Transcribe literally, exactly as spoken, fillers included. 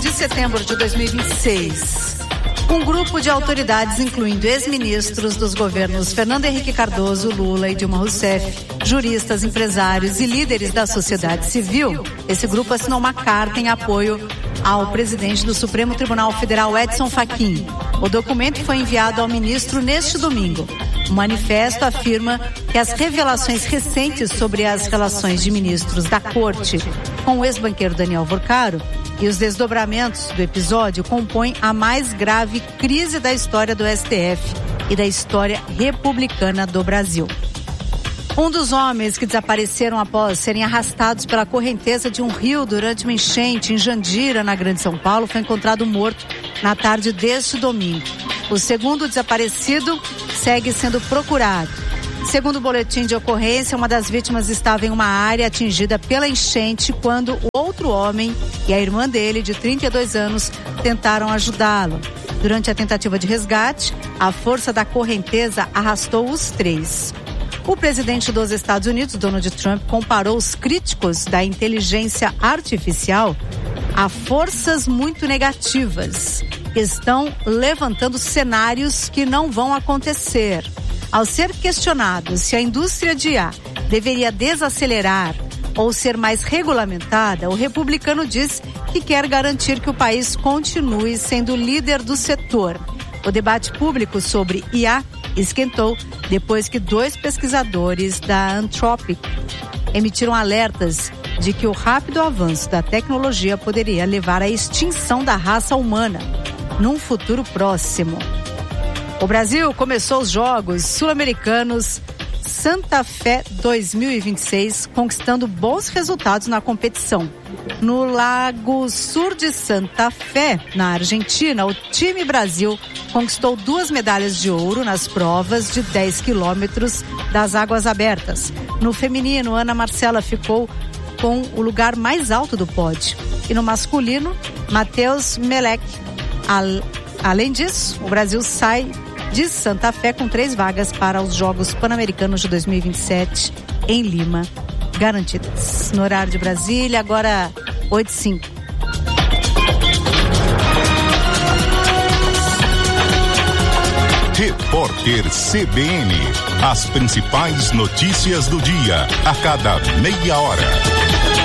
de setembro de dois mil e vinte e seis. Um grupo de autoridades, incluindo ex-ministros dos governos Fernando Henrique Cardoso, Lula e Dilma Rousseff, juristas, empresários e líderes da sociedade civil, esse grupo assinou uma carta em apoio ao presidente do Supremo Tribunal Federal, Edson Fachin. O documento foi enviado ao ministro neste domingo. O manifesto afirma que as revelações recentes sobre as relações de ministros da Corte com o ex-banqueiro Daniel Vorcaro e os desdobramentos do episódio compõem a mais grave crise da história do S T F e da história republicana do Brasil. Um dos homens que desapareceram após serem arrastados pela correnteza de um rio durante uma enchente em Jandira, na Grande São Paulo, foi encontrado morto na tarde deste domingo. O segundo desaparecido segue sendo procurado. Segundo o boletim de ocorrência, uma das vítimas estava em uma área atingida pela enchente quando o outro homem e a irmã dele, de trinta e dois anos, tentaram ajudá-lo. Durante a tentativa de resgate, a força da correnteza arrastou os três. O presidente dos Estados Unidos, Donald Trump, comparou os críticos da inteligência artificial a forças muito negativas que estão levantando cenários que não vão acontecer. Ao ser questionado se a indústria de I A deveria desacelerar ou ser mais regulamentada, o republicano diz que quer garantir que o país continue sendo líder do setor. O debate público sobre I A esquentou depois que dois pesquisadores da Anthropic emitiram alertas de que o rápido avanço da tecnologia poderia levar à extinção da raça humana num futuro próximo. O Brasil começou os Jogos Sul-Americanos Santa Fé dois mil e vinte e seis conquistando bons resultados na competição. No Lago Sul de Santa Fé, na Argentina, o time Brasil conquistou duas medalhas de ouro nas provas de dez quilômetros das águas abertas. No feminino, Ana Marcela ficou com o lugar mais alto do pódio. E no masculino, Matheus Melec. Além disso, o Brasil sai de Santa Fé com três vagas para os Jogos Pan-Americanos de dois mil e vinte e sete em Lima, garantidas. No horário de Brasília, agora oito e cinco. Repórter C B N. As principais notícias do dia, a cada meia hora.